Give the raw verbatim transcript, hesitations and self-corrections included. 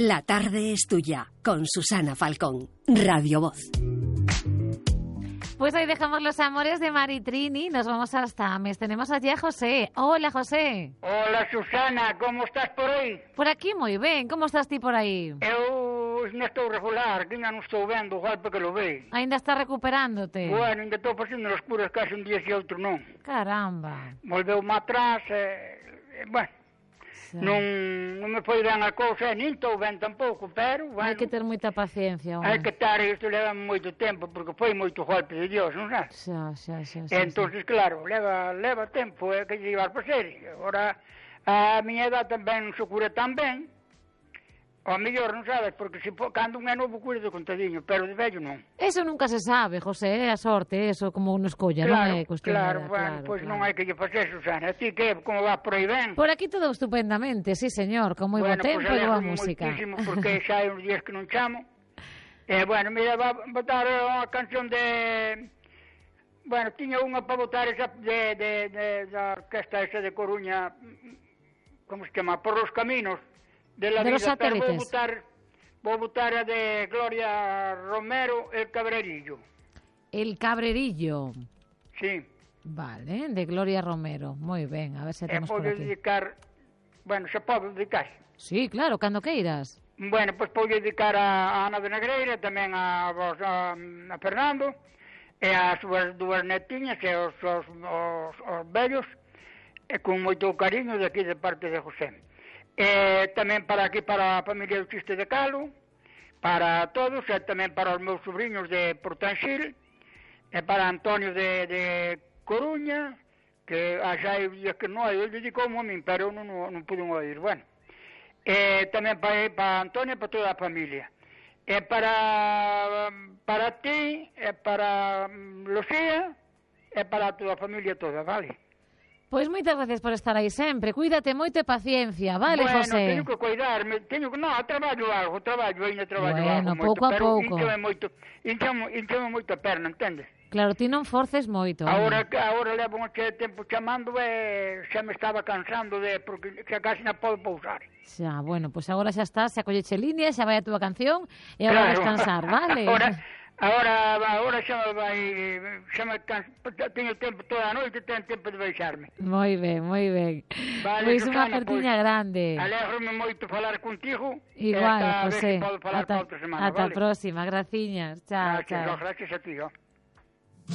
La tarde es tuya, con Susana Falcón, Radio Voz. Pues ahí dejamos los amores de Maritrini, nos vamos hasta Ames. Tenemos allí a José. Hola, José. Hola, Susana, como estás por aí? Por aquí moi ben, como estás ti por aí? Eu non estou regular, que ainda non estou vendo o golpe que lo ve. Ainda está recuperándote? Bueno, ainda estou facendo as curas case un día e outro non. Caramba. Volveu-me atrás, e, e, bueno, sí. non, non me foi ben a cousa, nin estou ben tampouco, pero, bueno... Hai que ter moita paciencia, home. Hai que estar, isto leva moito tempo, porque foi moito golpe de Dios, non sabes? Xa, xa, xa, xa. Entón, claro, leva, leva tempo, é que lle iba a facer. Agora, a miña edad tamén non se cura tan ben, ao mellor, non sabes, porque se, cando un é novo cura de contadiño, pero de vello non. Eso nunca se sabe, José, é a sorte, eso como uno escolla, claro, non é cuestión claro, de... bueno, claro, pois claro. non hai que lle facer, Susana. A ti que, como va por aí ben? Por aquí todo estupendamente, sí, señor, con moi bueno, bo tempo pues e boa música. Moitísimo, porque xa hai uns días que non chamo. Eh, bueno, mira, va a botar unha canción de... Bueno, tiña unha para botar esa de, de, de, da orquesta esa de Coruña, como se chama? Por los caminos de la de vida, los satélites. Pero vou botar, vou botar a de Gloria Romero, El Cabrerillo. El Cabrerillo. Sí. Vale, de Gloria Romero. Moi ben, a ver se temos eh, por aquí. dedicar, bueno, se pode dedicar. Sí, claro, cando queiras. Bueno, pois pues, pode dedicar a Ana de Negreira, tamén a, vos, a, a Fernando, e as súas dúas netiñas e os, os, os, os vellos, e con moito cariño de aquí de parte de José. E tamén para aquí, para a familia do Chiste de Calo, para todos, e tamén para os meus sobrinhos de Portanxil, e para Antonio de, de Coruña, que xa hai días que non hai, ele dedicou a min, pero non, non, non pude oír, bueno. E tamén para, para Antonio e para toda a familia. E para, para ti, e para Lucía, e para toda a familia toda, vale? Pois moitas gracias por estar aí sempre. Cuídate moito e paciencia, vale, bueno, José? Bueno, teño que cuidarme, teño que... Non, traballo algo, traballo, ainda traballo bueno, algo pouco moito, a pouco. Pero moito, hinchame, hinchame moito a perna, entendes? Claro, ti non forces moito. Agora, agora levo un che tempo chamando e xa me estaba cansando de... porque xa casi non podo pousar. Xa, bueno, pois pues agora xa estás, xa colleche línea, xa vai a túa canción e agora claro. Descansar, vale? Agora... Agora, agora xa me vai, xa me canso, teño tempo toda a noite, teño tempo de baixarme. Moi ben, moi ben. Vale, pois unha Susana, pertiña pois, grande. Alégrome moito falar contigo. Igual, e José. Ata, ata semana, a vale? próxima, graciñas. Chao, Gracias, chao. gracias a ti, ó.